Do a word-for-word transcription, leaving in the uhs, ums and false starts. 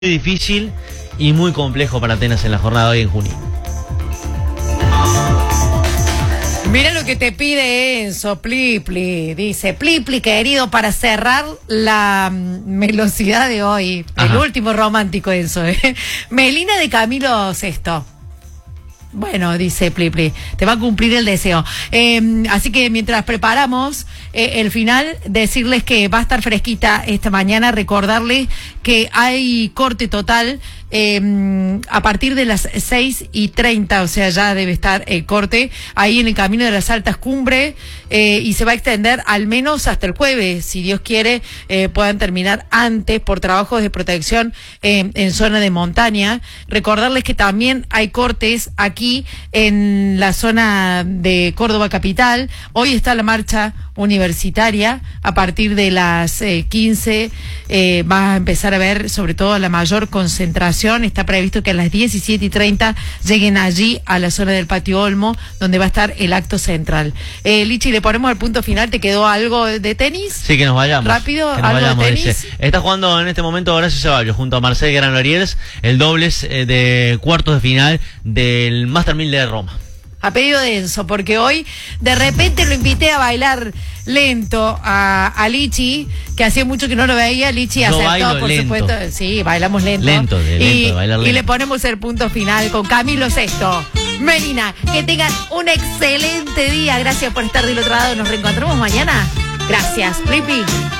Muy difícil y muy complejo para Atenas en la jornada de hoy en Junín. Mira lo que te pide Enzo, Plipli. Dice, Plipli, querido, para cerrar la mm, velocidad de hoy. Ajá. El último romántico, Enzo. ¿eh? Melina de Camilo Sesto. Bueno, dice Plipli, te va a cumplir el deseo. Eh, así que mientras preparamos eh, el final, decirles que va a estar fresquita esta mañana, recordarles que hay corte total eh, a partir de las seis y treinta, o sea, ya debe estar el corte ahí en el camino de las altas cumbres eh, y se va a extender al menos hasta el jueves, si Dios quiere, eh, puedan terminar antes por trabajos de protección eh, en zona de montaña. Recordarles que también hay cortes aquí Aquí en la zona de Córdoba capital. Hoy está la marcha universitaria a partir de las eh, quince eh, va a empezar a ver sobre todo la mayor concentración. Está previsto que a las diecisiete y treinta lleguen allí a la zona del Patio Olmo, donde va a estar el acto central. eh, Lichi, le ponemos el punto final. ¿Te quedó algo de tenis? Sí, que nos vayamos. Rápido, que nos algo vayamos, de tenis. dice. Está jugando en este momento Horacio Ceballos junto a Marcel Granolieres el dobles eh, de cuartos de final del Master mil de Roma. A pedido de Enzo, porque hoy de repente lo invité a bailar lento a, a Lichi, que hacía mucho que no lo veía. Lichi Yo aceptó, bailo por lento. supuesto. Sí, bailamos lento. Lento, de lento, y, de bailar lento. Y le ponemos el punto final con Camilo Sesto. Melina, que tengan un excelente día. Gracias por estar del otro lado. Nos reencontramos mañana. Gracias, Rippy.